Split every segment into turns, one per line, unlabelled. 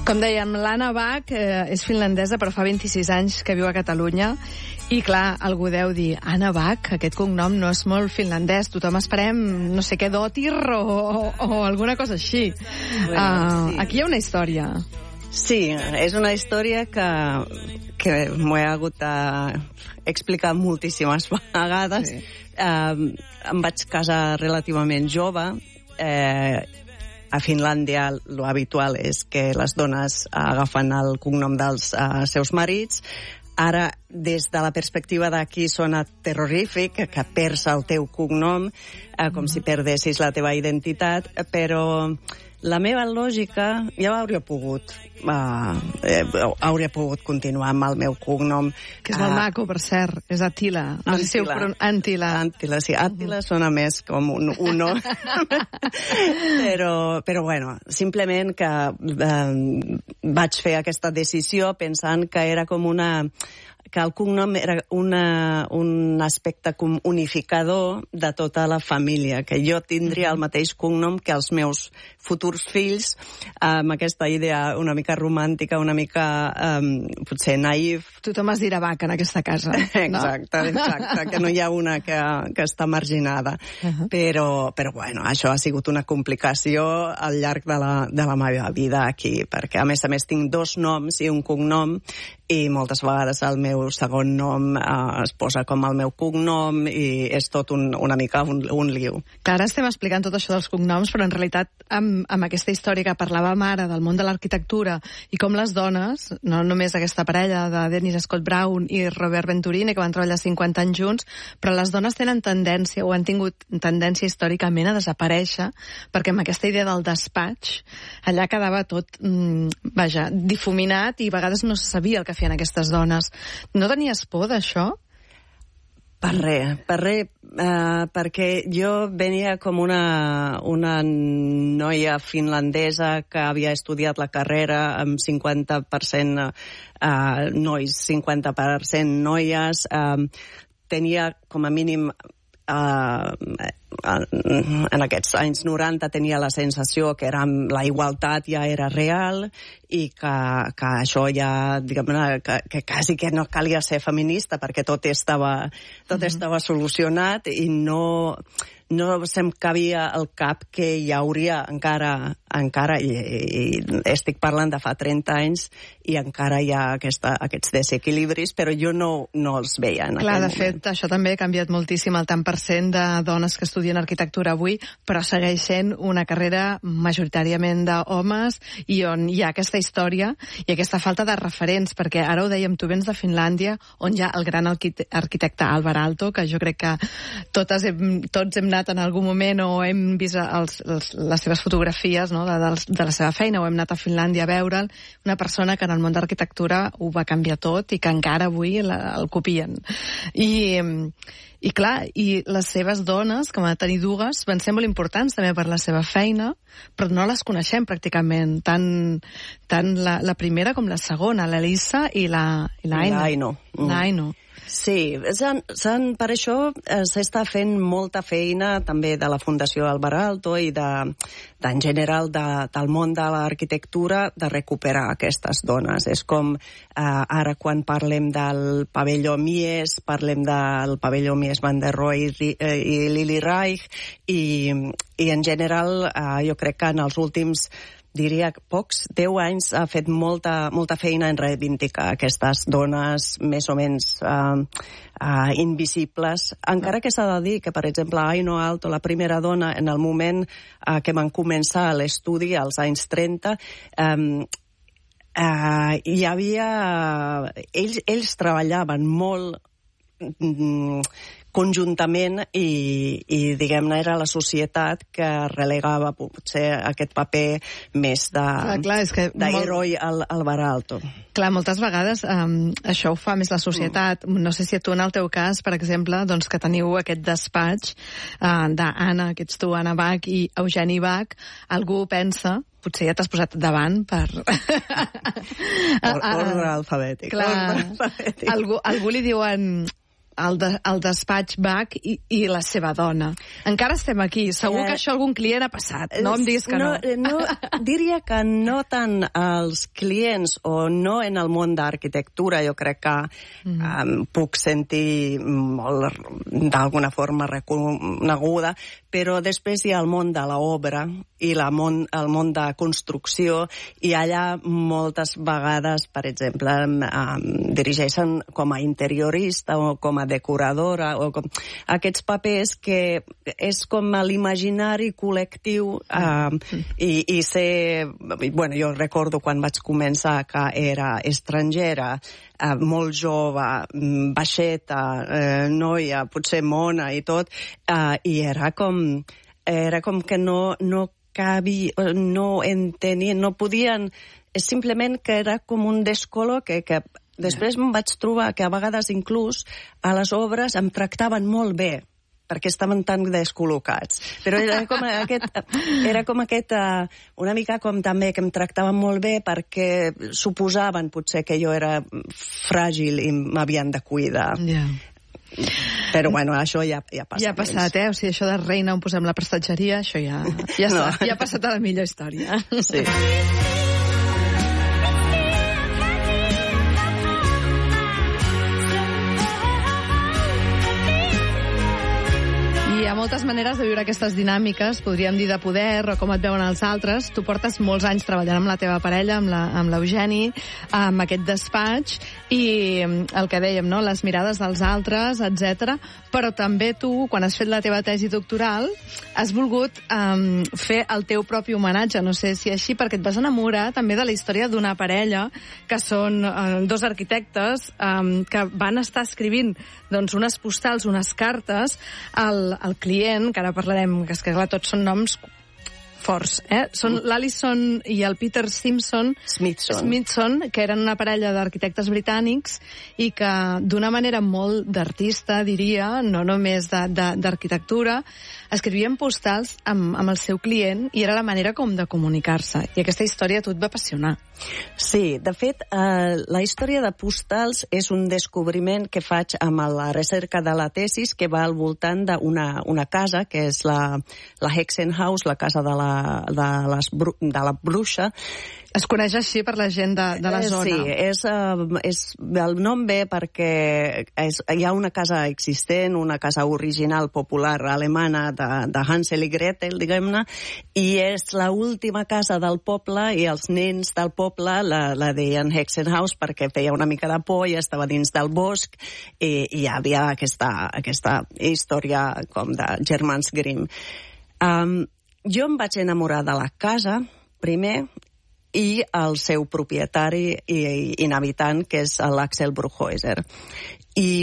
Com dèiem, l'Anna Bach és finlandesa, però fa 26 anys que viu a Catalunya. I, clar, algú deu dir, Anna Bach, aquest cognom no és molt finlandès. Tothom esperem, no sé què, Dottir o alguna cosa així. Sí. Aquí hi ha una història.
Sí, és una història que m'ho he hagut d'explicar moltíssimes vegades. Sí. Em vaig casar relativament jove. A Finlàndia l'habitual és que les dones agafen el cognom dels seus marits. Ara, des de la perspectiva d'aquí, sona terrorífic que perds el teu cognom, com si perdessis la teva identitat, però la meva lògica ja hauria pogut continuar amb el meu cognom.
Que és molt maco, per cert, és Attila.
Antila. Antila, sí. Attila sona més com un uno. però bueno, simplement que vaig fer aquesta decisió pensant que era com que el cognom era un aspecte com unificador de tota la família, que jo tindria el mateix cognom que els meus futurs fills, amb aquesta idea una mica romàntica, una mica potser naïf.
Tothom es dirà Bach en aquesta casa, no?
Exacte, que no hi ha una que està marginada. Però bueno, això ha sigut una complicació al llarg de la meva vida aquí, perquè a més tinc dos noms i un cognom, i moltes vegades el meu segon nom es posa com el meu cognom i és tot una mica un liu.
Clar, ara estem explicant tot això dels cognoms, però en realitat amb aquesta història que parlàvem ara del món de l'arquitectura i com les dones, no només aquesta parella de Dennis Scott Brown i Robert Venturini, que van treballar 50 anys junts, però les dones tenen tendència, o han tingut tendència històricament a desaparèixer, perquè amb aquesta idea del despatx, allà quedava tot, difuminat i a vegades no se sabia el que feien aquestes dones. No tenies por d'això?
Per res, perquè jo venia com una noia finlandesa que havia estudiat la carrera amb 50% nois, 50% noies. Tenia com a mínim en aquests anys 90 tenia la sensació que la igualtat ja era real i que això ja, diguem-ne, que quasi que no calia ser feminista perquè tot estava solucionat i no se'm cabia al cap que hi hauria encara i estic parlant de fa 30 anys i encara hi ha aquests desequilibris, però jo no els veia en
Clar,
aquell moment.
De fet, això també ha canviat moltíssim el tant per cent de dones que estudien arquitectura avui, però segueix sent una carrera majoritàriament d'homes i on hi ha aquesta història i aquesta falta de referents, perquè ara ho dèiem, tu vens de Finlàndia, on hi ha el gran arquitecte Alvar Aalto, que jo crec que tots hem anat en algun moment o hem vist les seves fotografies, no, de la seva feina, o hem anat a Finlàndia a veure'l, una persona que en el món d'arquitectura ho va canviar tot i que encara avui el copien. I clar, i les seves dones, que van tenir dues, van ser molt importants també per la seva feina, però no les coneixem pràcticament, tant la primera com la segona, l'Elisa i l'Aino. L'Aino.
Sí, per això s'està fent molta feina també de la Fundació Alvar Aalto i en general del món de l'arquitectura de recuperar aquestes dones. És com ara quan parlem del pavelló Mies, parlem del pavelló Mies van der Rohe i Lili Reich i en general jo crec que en els últims diria pocs, 10 anys ha fet molta feina en reivindicar aquestes dones més o menys invisibles. Encara que s'ha de dir que, per exemple, Aino Aalto, la primera dona, en el moment que van començar l'estudi, als anys 30, hi havia... Ells treballaven molt conjuntament i diguem-ne, era la societat que relegava potser aquest paper més d'heroi al Alvar Aalto.
Clar, moltes vegades això ho fa més la societat. No sé si tu, en el teu cas, per exemple, doncs que teniu aquest despatx d'Anna, que ets tu, Anna Bach, i Eugeni Bach, algú pensa... Potser ja t'has posat davant per...
Ordre alfabètic.
Clar, algú li diuen... el despatx Bach i la seva dona. Encara estem aquí. Segur que això algun client ha passat. No em diguis que no.
No, diria que no tant els clients o no en el món d'arquitectura. Jo crec que puc sentir molt d'alguna forma reconeguda, però després hi ha el món de l'obra i el món de construcció, i allà moltes vegades, per exemple, dirigeixen com a interiorista o com a decoradora, o com aquests papers que és com a l'imaginari col·lectiu, i ser... Bueno, jo recordo quan vaig començar que era estrangera, molt jove, baixeta, noia, potser mona i tot, i era com que no cabia, no entenien, no podien, simplement que era com un descol·loque que després em vaig trobar que a vegades inclús a les obres em tractaven molt bé, perquè estaven tan descol·locats. Però era com aquest, una mica com també que em tractaven molt bé perquè suposaven potser que jo era fràgil i m'havien de cuidar.
Yeah.
Però bueno, això ja passa.
Ja ha passat, O sigui, això de reina on posem la prestatgeria, això ja ha passat a la millor història.
Sí.
Hi ha moltes maneres de viure aquestes dinàmiques, podríem dir de poder, o com et veuen els altres. Tu portes molts anys treballant amb la teva parella, amb l'Eugeni, amb aquest despatx, i el que dèiem, no? Les mirades dels altres, etc. Però també tu, quan has fet la teva tesi doctoral, has volgut fer el teu propi homenatge, no sé si així, perquè et vas enamorar també de la història d'una parella, que són dos arquitectes que van estar escrivint unes postals, unes cartes al client, que ara parlarem, que és que clar, tots són noms forts, Són l'Alison i el Peter Smithson, que eren una parella d'arquitectes britànics i que d'una manera molt d'artista, diria, no només d'arquitectura, escrivien postals amb el seu client, i era la manera com de comunicar-se. I aquesta història a tu et va apassionar.
Sí, de fet, la història de postals és un descobriment que faig amb la recerca de la tesis, que va al voltant d'una casa, que és la Hexenhaus, la casa de la bruixa.
Es coneix així per la gent de la zona.
Sí, el nom ve perquè hi ha una casa existent, una casa original popular alemana de Hansel i Gretel, diguem-ne, i és l'última casa del poble, i els nens del poble la deien Hexenhaus perquè feia una mica de por i estava dins del bosc, i hi havia aquesta història com de germans Grimm. Jo em vaig enamorar de la casa, primer, i el seu propietari i inhabitant, que és l'Axel Bruchhäuser. I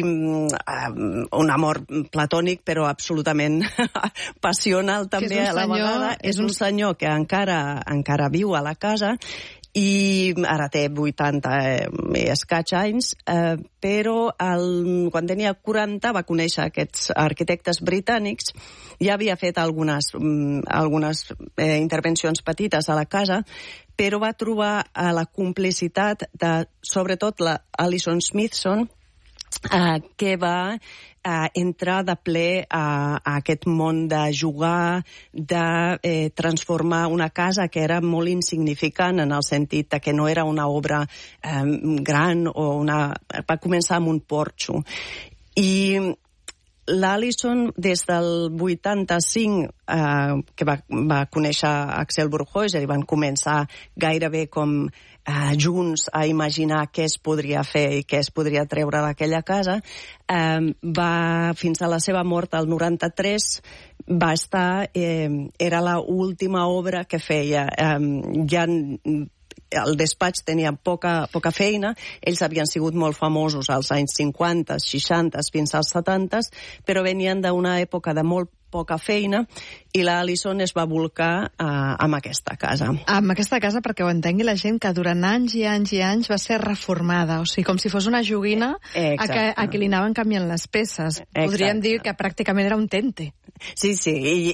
un amor platònic, però absolutament passional també a la vegada. És un senyor que encara viu a la casa, i ara té 80 i escaig anys, però quan tenia 40 va conèixer aquests arquitectes britànics. Ja havia fet algunes intervencions petites a la casa, però va trobar la complicitat de, sobretot, l'Alison Smithson, que va entrar de ple a aquest món de jugar, de transformar una casa que era molt insignificant, en el sentit que no era una obra gran, va començar amb un porxo. I l'Alison, des del 85, que va conèixer Axel Bruchhäuser, i van començar gairebé com junts a imaginar què es podria fer i què es podria treure d'aquella casa, fins a la seva mort al 93, va estar, era l'última obra que feia. Ja el despatx tenia poca feina, ells havien sigut molt famosos als anys 50, 60, fins als 70, però venien d'una època de molt poca feina, i l'Alison es va volcar amb aquesta casa.
Amb aquesta casa, perquè ho entengui la gent, que durant anys i anys i anys va ser reformada, o sigui, com si fos una joguina a qui li anaven canviant les peces. Podríem dir que pràcticament era un tente.
Sí,